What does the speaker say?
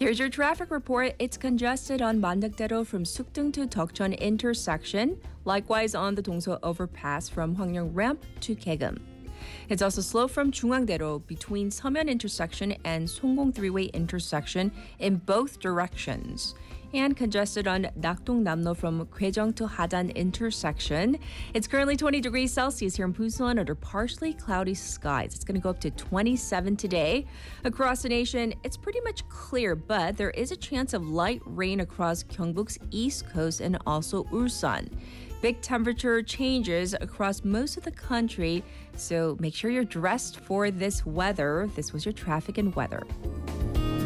Here's your traffic report. It's congested on Mandakdero from Sukdung to Deokjeon intersection. Likewise on the Dongso overpass from Hwangryong ramp to Kaegum. It's also slow from Jungangdero between Seomyeon intersection and Songgong three-way intersection in both directions. And congested on Nakdong-Namno from Gwaejong to Hadan intersection. It's currently 20 degrees Celsius here in Busan under partially cloudy skies. It's going to go up to 27 today. Across the nation, it's pretty much clear, but there is a chance of light rain across Gyeongbuk's east coast and also Ulsan. Big temperature changes across most of the country, so make sure you're dressed for this weather. This was your traffic and weather.